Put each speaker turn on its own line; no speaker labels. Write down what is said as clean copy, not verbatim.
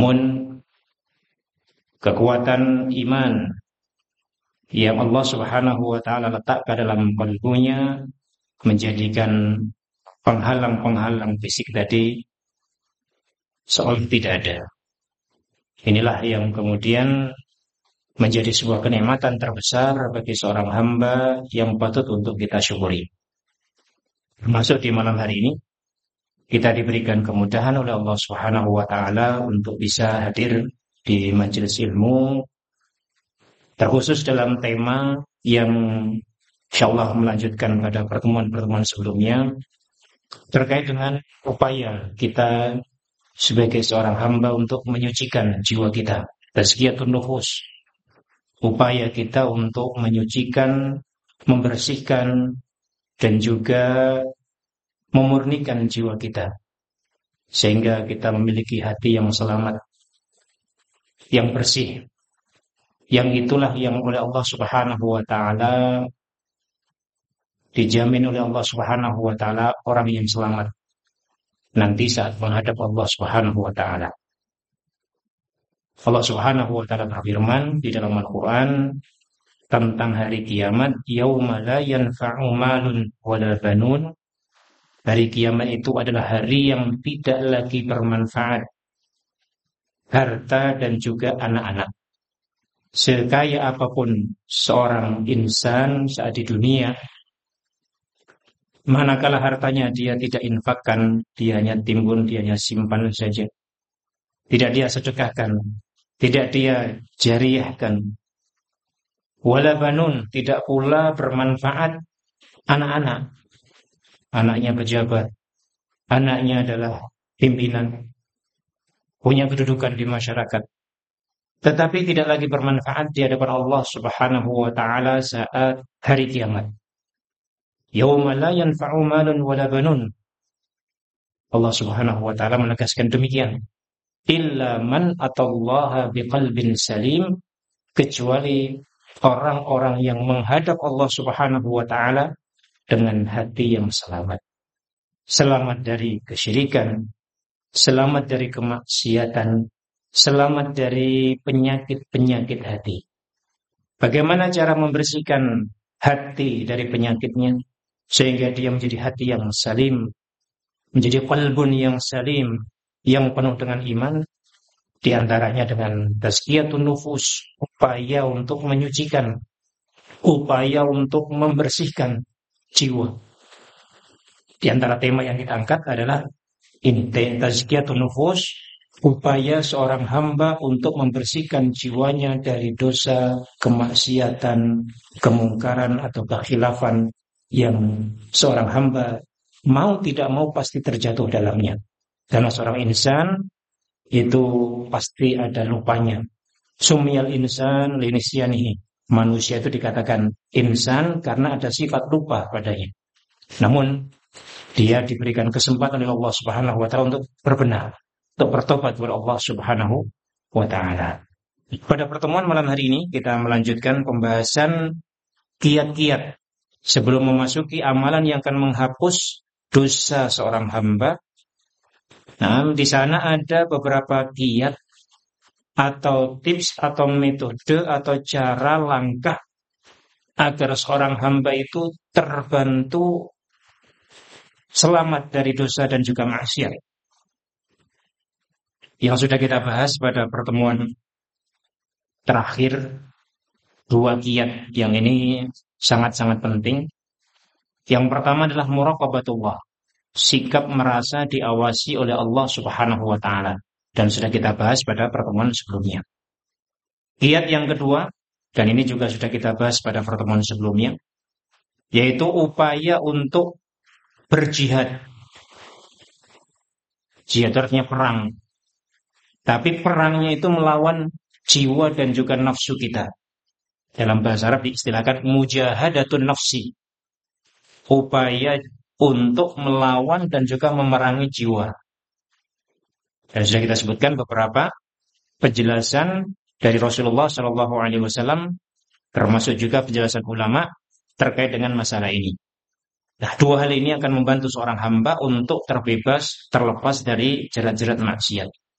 Namun kekuatan iman yang Allah Subhanahu wa taala letakkan dalam qalbunya menjadikan penghalang-penghalang fisik tadi seolah tidak ada. Inilah yang kemudian menjadi sebuah kenikmatan terbesar bagi seorang hamba yang patut untuk kita syukuri. Termasuk di malam hari ini kita diberikan kemudahan oleh Allah Subhanahu wa taala untuk bisa hadir di majelis ilmu terkhusus dalam tema yang insyaallah melanjutkan pada pertemuan-pertemuan sebelumnya terkait dengan upaya kita sebagai seorang hamba untuk menyucikan jiwa kita, tazkiyatun nufus. Upaya kita untuk menyucikan, membersihkan dan juga memurnikan jiwa kita sehingga kita memiliki hati yang selamat, yang bersih. Yang itulah yang oleh Allah Subhanahu wa taala dijamin oleh Allah Subhanahu wa taala orang yang selamat nanti saat menghadap Allah Subhanahu wa taala. Allah Subhanahu wa taala berfirman di dalam Al-Qur'an tentang hari kiamat, yauma la yanfa'u malun wala banun. Hari kiamat itu adalah hari yang tidak lagi bermanfaat harta dan juga anak-anak. Sekaya apapun seorang insan saat di dunia, manakala hartanya dia tidak infakkan, dia hanya timbun, dia hanya simpan saja. Tidak dia sedekahkan, tidak dia jariyahkan. Wala banun, tidak pula bermanfaat anak-anak. Anaknya pejabat, anaknya adalah pimpinan, punya kedudukan di masyarakat. Tetapi tidak lagi bermanfaat di hadapan Allah Subhanahu wa taala saat hari kiamat. Yauma la yanfa'u malun wala banun. Allah Subhanahu wa taala menegaskan demikian. Illa man atallaha biqalbin salim, kecuali orang-orang yang menghadap Allah Subhanahu wa taala dengan hati yang selamat. Selamat dari kesyirikan, selamat dari kemaksiatan, selamat dari penyakit-penyakit hati. Bagaimana cara membersihkan hati dari penyakitnya sehingga dia menjadi hati yang salim, menjadi qalbun yang salim, yang penuh dengan iman? Di antaranya dengan tazkiyatun nufus, upaya untuk menyucikan, upaya untuk membersihkan jiwa. Di antara tema yang kita angkat adalah ini, tazkiyatun nufus, upaya seorang hamba untuk membersihkan jiwanya dari dosa, kemaksiatan, kemungkaran atau kekhilafan yang seorang hamba mau tidak mau pasti terjatuh dalamnya. Karena seorang insan itu pasti ada lupanya. Sumiyal insan linisyanihi. Manusia itu dikatakan insan karena ada sifat lupa padanya. Namun dia diberikan kesempatan oleh Allah Subhanahu wa taala untuk berbenah, untuk bertobat kepada Allah Subhanahu wa taala. Pada pertemuan malam hari ini kita melanjutkan pembahasan kiat-kiat sebelum memasuki amalan yang akan menghapus dosa seorang hamba. Nah, di sana ada beberapa kiat atau tips atau metode atau cara langkah agar seorang hamba itu terbantu selamat dari dosa dan juga maksiat. Yang sudah kita bahas pada pertemuan terakhir, dua kiat yang ini sangat-sangat penting. Yang pertama adalah muraqabatullah, sikap merasa diawasi oleh Allah Subhanahu wa taala, dan sudah kita bahas pada pertemuan sebelumnya. Kiat yang kedua, dan ini juga sudah kita bahas pada pertemuan sebelumnya, yaitu upaya untuk berjihad. Jihad artinya perang. Tapi perangnya itu melawan jiwa dan juga nafsu kita. Dalam bahasa Arab diistilahkan mujahadatun nafsi. Upaya untuk melawan dan juga memerangi jiwa. Dan sudah kita sebutkan beberapa penjelasan dari Rasulullah SAW, termasuk juga penjelasan ulama terkait dengan masalah ini. Nah, dua hal ini akan membantu seorang hamba untuk terbebas, terlepas dari jerat-jerat maksiat.